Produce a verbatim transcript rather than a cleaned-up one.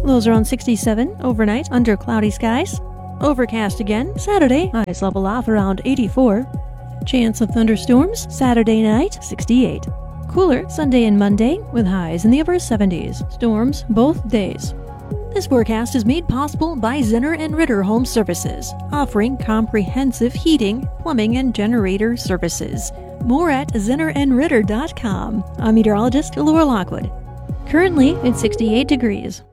Lows around sixty-seven overnight under cloudy skies. Overcast again Saturday, highs level off around eighty-four. Chance of thunderstorms Saturday night, sixty-eight. Cooler Sunday and Monday with highs in the upper seventies. Storms both days. This forecast is made possible by Zenner and Ritter Home Services, offering comprehensive heating, plumbing, and generator services. More at zenner and ritter dot com. I'm meteorologist Laura Lockwood. Currently, it's sixty-eight degrees.